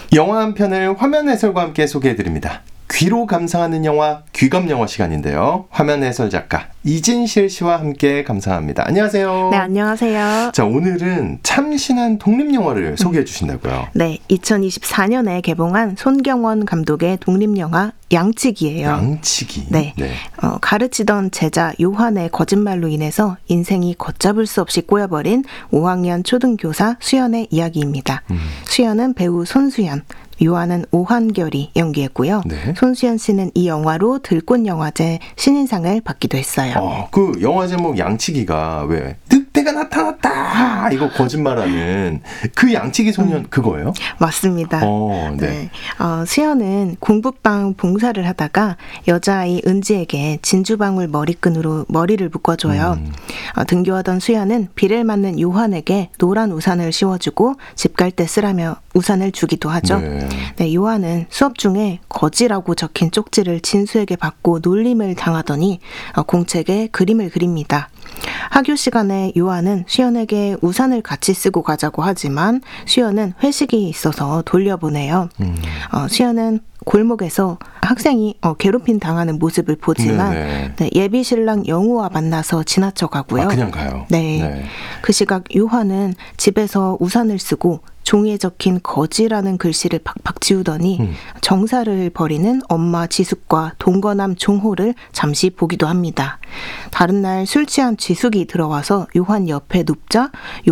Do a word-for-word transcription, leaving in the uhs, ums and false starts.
영화 한 편을 화면 해설과 함께 소개해드립니다. 귀로 감상하는 영화, 귀감 영화 시간인데요. 화면 해설 작가 이진실 씨와 함께 감상합니다. 안녕하세요. 네, 안녕하세요. 자, 오늘은 참신한 독립영화를 소개해 주신다고요? 네, 이천이십사 년에 개봉한 손경원 감독의 독립영화 양치기예요. 양치기. 네, 네. 어, 가르치던 제자 요한의 거짓말로 인해서 인생이 걷잡을 수 없이 꼬여버린 오 학년 초등교사 수연의 이야기입니다. 음. 수연은 배우 손수연, 요한은 오한결이 연기했고요. 네. 손수연 씨는 이 영화로 들꽃영화제 신인상을 받기도 했어요. 어, 그 영화 제목 양치기가 왜 늑대가 나타났다 이거 거짓말하는 그 양치기 소년 음. 그거예요? 맞습니다. 어, 네. 네. 어, 수연은 공부방 봉사를 하다가 여자아이 은지에게 진주방울 머리끈으로 머리를 묶어줘요. 음. 어, 등교하던 수연은 비를 맞는 요한에게 노란 우산을 씌워주고 집 갈 때 쓰라며 우산을 주기도 하죠. 네. 네, 요한은 수업 중에 거지라고 적힌 쪽지를 진수에게 받고 놀림을 당하더니 어, 공책에 그림을 그립니다. 학교 시간에 요한은 수연에게 우산을 같이 쓰고 가자고 하지만 수연은 회식이 있어서 돌려보내요. 음. 어, 수연은 골목에서 학생이 어, 괴롭힘 당하는 모습을 보지만 네, 예비 신랑 영우와 만나서 지나쳐 가고요. 아, 그냥 가요? 네. 네. 그 시각 요한은 집에서 우산을 쓰고 종이에 적힌 거지라는 글씨를 팍팍 지우더니 음. 정사를 벌이는 엄마 지숙과 동거남 종호를 잠시 보기도 합니다. 다른 날 술 취한 지숙이 들어와서 요한 옆에 눕자